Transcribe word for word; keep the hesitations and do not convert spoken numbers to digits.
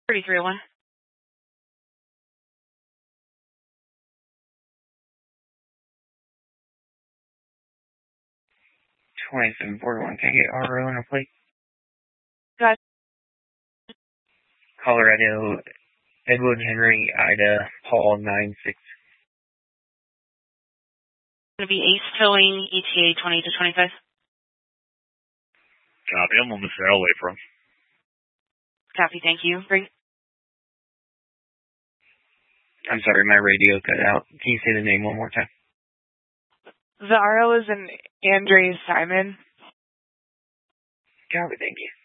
thirty-three oh one. twenty-seven forty-one, can I get R O on a plate? Got Colorado, Edward Henry, Ida, Paul, nine six. going to be Ace Towing, E T A twenty to twenty-five. Copy, I'm on the Sarah Way from. Copy, thank you. Bring. I'm sorry, my radio cut out. Can you say the name one more time? The R O is an Andre Simon. Copy, thank you.